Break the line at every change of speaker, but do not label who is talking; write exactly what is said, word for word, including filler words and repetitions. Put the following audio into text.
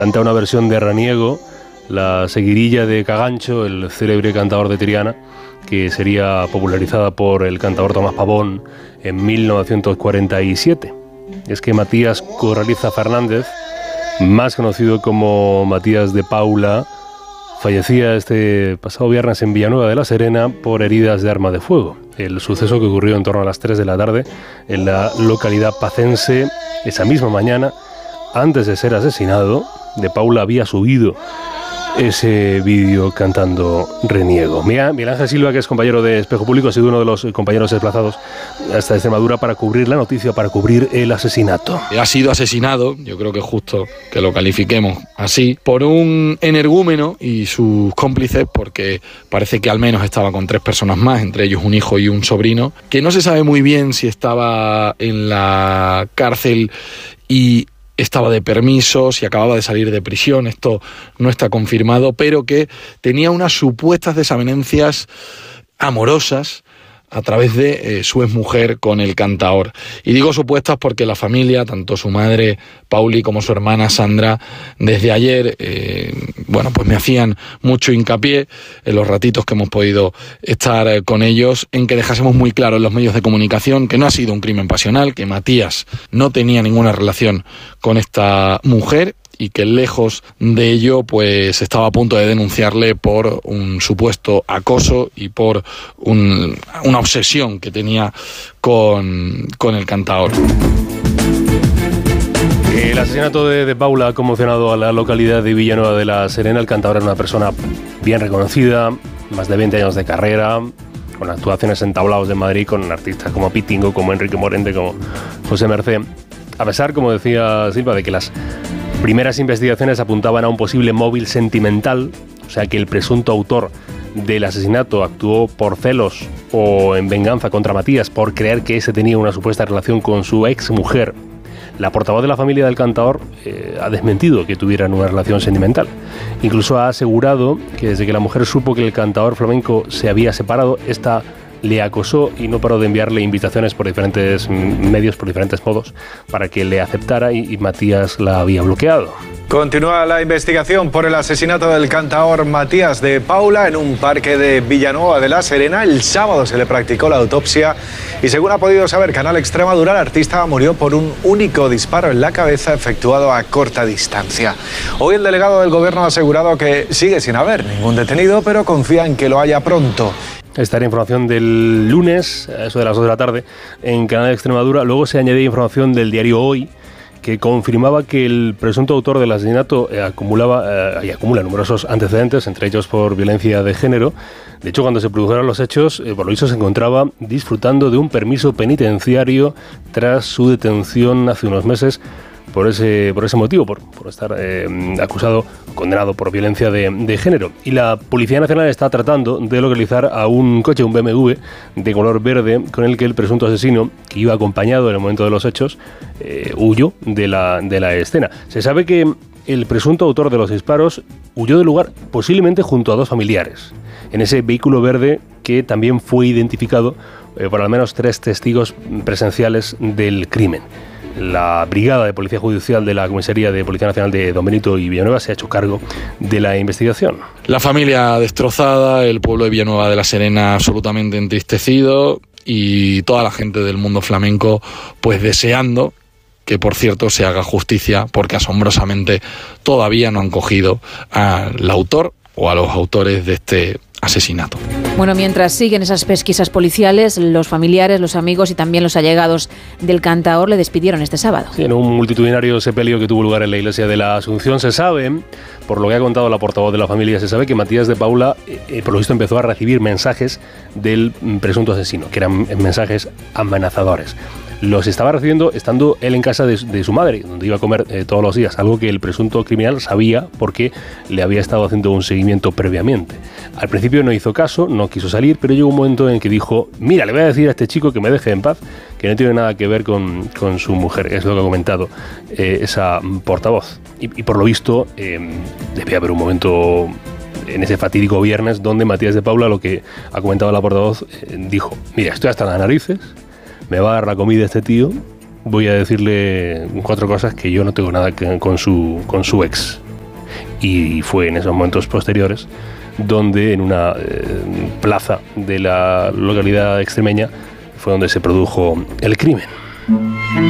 Canta una versión de Reniego, la seguirilla de Cagancho, el célebre cantador de Triana, que sería popularizada por el cantador Tomás Pavón en mil novecientos cuarenta y siete. Es que Matías Corraliza Fernández, más conocido como Matías de Paula, fallecía este pasado viernes en Villanueva de la Serena por heridas de arma de fuego. El suceso, que ocurrió en torno a las tres de la tarde en la localidad pacense, esa misma mañana, antes de ser asesinado, de Paula había subido ese vídeo cantando Reniego. Miguel Ángel Silva, que es compañero de Espejo Público, ha sido uno de los compañeros desplazados hasta Extremadura para cubrir la noticia, para cubrir el asesinato.
Ha sido asesinado, yo creo que es justo que lo califiquemos así, por un energúmeno y sus cómplices, porque parece que al menos estaba con tres personas más, entre ellos un hijo y un sobrino, que no se sabe muy bien si estaba en la cárcel y estaba de permiso, si acababa de salir de prisión, esto no está confirmado, pero que tenía unas supuestas desavenencias amorosas a través de eh, su exmujer con el cantaor. Y digo supuestas porque la familia, tanto su madre Pauli como su hermana Sandra, desde ayer, eh, bueno, pues me hacían mucho hincapié en los ratitos que hemos podido estar eh, con ellos, en que dejásemos muy claro en los medios de comunicación que no ha sido un crimen pasional, que Matías no tenía ninguna relación con esta mujer, y que lejos de ello pues estaba a punto de denunciarle por un supuesto acoso y por un, una obsesión que tenía con, con el cantaor.
El asesinato de, de Paula ha conmocionado a la localidad de Villanueva de la Serena. El cantaor era una persona bien reconocida, más de veinte años de carrera, con actuaciones en tablaos de Madrid, con artistas como Pitingo, como Enrique Morente, como José Mercé. A pesar, como decía Silva, de que las primeras investigaciones apuntaban a un posible móvil sentimental, o sea que el presunto autor del asesinato actuó por celos o en venganza contra Matías por creer que ese tenía una supuesta relación con su ex mujer, la portavoz de la familia del cantaor eh, ha desmentido que tuvieran una relación sentimental. Incluso ha asegurado que desde que la mujer supo que el cantaor flamenco se había separado, esta le acosó y no paró de enviarle invitaciones por diferentes medios, por diferentes modos, para que le aceptara, y, y Matías la había bloqueado.
Continúa la investigación por el asesinato del cantaor Matías de Paula en un parque de Villanueva de la Serena. El sábado se le practicó la autopsia y, según ha podido saber Canal Extremadura, el artista murió por un único disparo en la cabeza efectuado a corta distancia. Hoy el delegado del gobierno ha asegurado que sigue sin haber ningún detenido, pero confía en que lo haya pronto.
Esta era información del lunes, a eso de las dos de la tarde, en Canal Extremadura. Luego se añadía información del diario Hoy, que confirmaba que el presunto autor del asesinato eh, acumulaba eh, y acumula numerosos antecedentes, entre ellos por violencia de género. De hecho, cuando se produjeron los hechos, eh, por lo visto se encontraba disfrutando de un permiso penitenciario tras su detención hace unos meses por ese, por ese motivo, por, por estar eh, acusado, condenado por violencia de, de género. Y la Policía Nacional está tratando de localizar a un coche, un B M W de color verde, con el que el presunto asesino, que iba acompañado en el momento de los hechos, eh, huyó de la, de la escena. Se sabe que el presunto autor de los disparos huyó del lugar, posiblemente junto a dos familiares, en ese vehículo verde que también fue identificado eh, por al menos tres testigos presenciales del crimen. La Brigada de Policía Judicial de la Comisaría de Policía Nacional de Don Benito y Villanueva se ha hecho cargo de la investigación.
La familia destrozada, el pueblo de Villanueva de la Serena absolutamente entristecido y toda la gente del mundo flamenco pues deseando que, por cierto, se haga justicia, porque asombrosamente todavía no han cogido al autor o a los autores de este asesinato.
Bueno, mientras siguen esas pesquisas policiales, los familiares, los amigos y también los allegados del cantaor le despidieron este sábado.
Sí, en un multitudinario sepelio que tuvo lugar en la iglesia de la Asunción. Se sabe, por lo que ha contado la portavoz de la familia, se sabe que Matías de Paula, eh, por lo visto, empezó a recibir mensajes del presunto asesino, que eran mensajes amenazadores. Los estaba recibiendo estando él en casa de, de su madre, donde iba a comer eh, todos los días, algo que el presunto criminal sabía porque le había estado haciendo un seguimiento previamente. Al principio no hizo caso, no quiso salir, pero llegó un momento en que dijo: mira, le voy a decir a este chico que me deje en paz, que no tiene nada que ver con, con su mujer. Es lo que ha comentado eh, esa portavoz. Y, y por lo visto, eh, debía haber un momento en ese fatídico viernes donde Matías de Paula, lo que ha comentado la portavoz, eh, dijo: mira, estoy hasta las narices, me va a dar la comida este tío, voy a decirle cuatro cosas que yo no tengo nada que, con, su, con su ex. y fue en esos momentos posteriores donde en una eh, plaza de la localidad extremeña fue donde se produjo el crimen.